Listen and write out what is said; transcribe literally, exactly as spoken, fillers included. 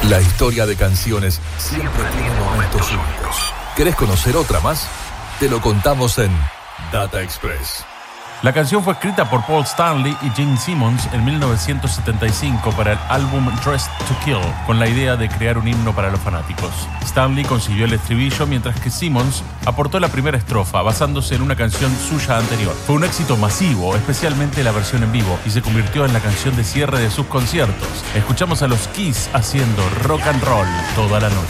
La historia de canciones siempre tiene momentos únicos. ¿Querés conocer otra más? Te lo contamos en Data Express. La canción fue escrita por Paul Stanley y Gene Simmons en mil novecientos setenta y cinco para el álbum Dressed to Kill, con la idea de crear un himno para los fanáticos. Stanley consiguió el estribillo, mientras que Simmons aportó la primera estrofa, basándose en una canción suya anterior. Fue un éxito masivo, especialmente la versión en vivo, y se convirtió en la canción de cierre de sus conciertos. Escuchamos a los Kiss haciendo rock and roll toda la noche.